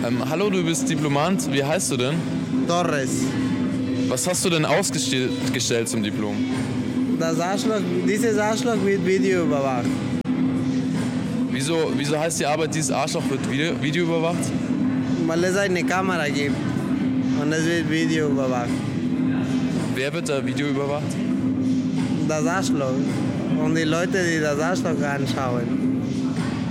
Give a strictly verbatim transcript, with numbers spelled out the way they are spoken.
Ähm, hallo, du bist Diplomant. Wie heißt du denn? Torres. Was hast du denn ausgestellt zum Diplom? Das Arschloch, dieses Arschloch wird Video überwacht. Wieso, wieso heißt die Arbeit, dieses Arschloch wird Video, Video überwacht? Weil es eine Kamera gibt und es wird Video überwacht. Wer wird da Video überwacht? Das Arschloch und die Leute, die das Arschloch anschauen.